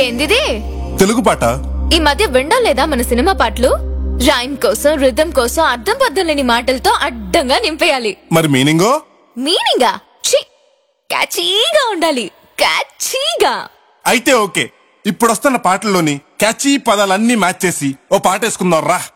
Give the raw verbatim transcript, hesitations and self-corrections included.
ఏందిది? తెలుగు పాట. ఈ మధ్య వినడం లేదా మన సినిమా పాటలు? రైమ్ కోసం, రిథమ్ కోసం అర్థం పర్థం లేని మాటలతో అడ్డంగా నింపేయాలి. మరి మీనింగో? మీనింగా ఛీ, క్యాచీగా ఉండాలి. క్యాచీగా. అయితే ఓకే, ఇప్పుడు వస్తున్న పాటల్లోని క్యాచీ పదాలన్నీ మ్యాచ్ చేసి ఓ పాట వేసుకుందాం రా.